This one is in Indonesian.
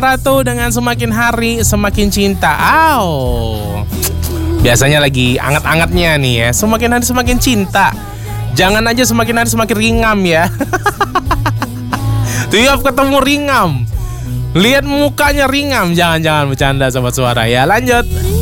Ratu dengan semakin hari semakin cinta. Biasanya lagi anget-angetnya nih ya. Semakin hari semakin cinta. Jangan aja semakin hari semakin ringam ya. Tiap ketemu ringam. Lihat mukanya ringam. Jangan bercanda Sobat Suara ya. Lanjut.